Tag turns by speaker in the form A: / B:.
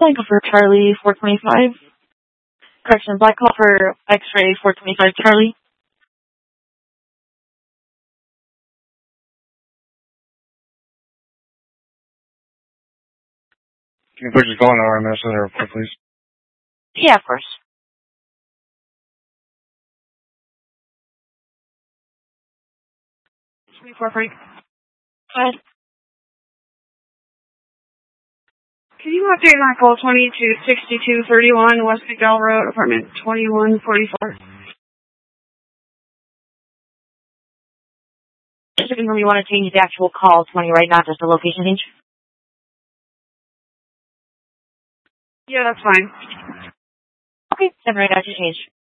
A: Blank call for Charlie 425. Correction, black call for X-ray 425 Charlie.
B: Can you put your phone on our center report, please?
A: Yeah, of course. 24 Frank. Go ahead.
C: Can you update my call 226231 West McDowell Road, apartment 2144?
A: Just to confirm, you want to change the actual call 20, right? Not just the location change?
C: Yeah, that's fine.
A: Okay, 7 right, got you changed.